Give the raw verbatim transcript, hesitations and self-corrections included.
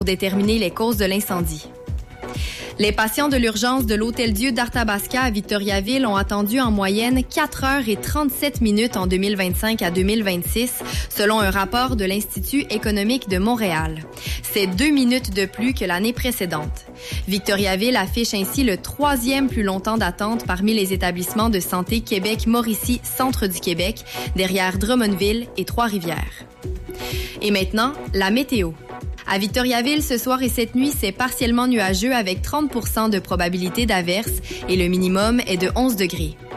pour déterminer les causes de l'incendie. Les patients de l'urgence de l'Hôtel-Dieu d'Arthabasca à Victoriaville ont attendu en moyenne quatre heures et trente-sept minutes en deux mille vingt-cinq à deux mille vingt-six, selon un rapport de l'Institut économique de Montréal. C'est deux minutes de plus que l'année précédente. Victoriaville affiche ainsi le troisième plus longtemps d'attente parmi les établissements de santé Québec-Mauricie, centre du Québec, derrière Drummondville et Trois-Rivières. Et maintenant, la météo. À Victoriaville, ce soir et cette nuit, c'est partiellement nuageux avec trente pour cent de probabilité d'averse et le minimum est de onze degrés.